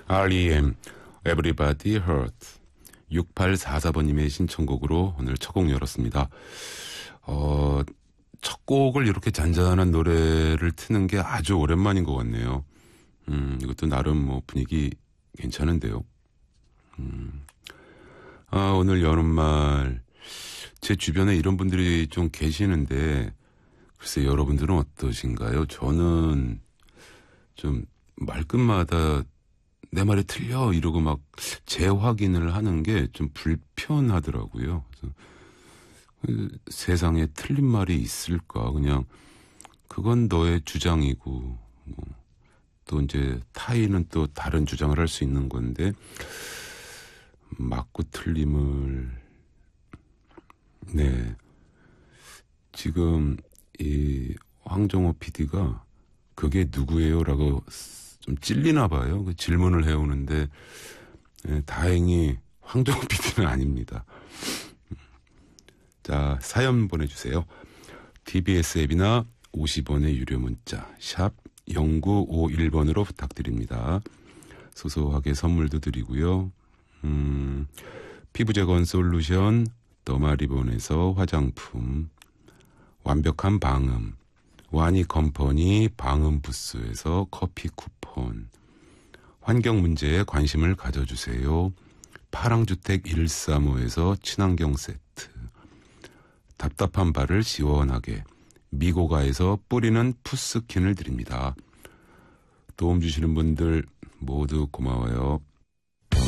R.E.M. Everybody Hurt 6844번님의 신청곡으로 오늘 첫 곡 열었습니다. 첫 곡을 이렇게 잔잔한 노래를 트는 게 아주 오랜만인 것 같네요. 이것도 나름 뭐 분위기 괜찮은데요. 오늘 여름말 제 주변에 이런 분들이 좀 계시는데 글쎄 여러분들은 어떠신가요? 저는 좀 말끝마다 내 말이 틀려 이러고 막 재확인을 하는 게 좀 불편하더라고요. 그래서 세상에 틀린 말이 있을까? 그냥 그건 너의 주장이고 또 이제 타인은 또 다른 주장을 할 수 있는 건데 맞고 틀림을 네 지금 이 황정호 PD가 그게 누구예요?라고 좀 찔리나 봐요. 그 질문을 해오는데 다행히 황정호 PD는 아닙니다. 자, 사연 보내주세요. TBS 앱이나 50원의 유료 문자 샵 0951번으로 부탁드립니다. 소소하게 선물도 드리고요. 피부재건 솔루션 더마리본에서 화장품, 완벽한 방음 와니 컴퍼니 방음 부스에서 커피 쿠폰, 환경 문제에 관심을 가져주세요. 파랑주택 135에서 친환경 세트, 답답한 발을 시원하게 미고가에서 뿌리는 푸스킨을 드립니다. 도움 주시는 분들 모두 고마워요.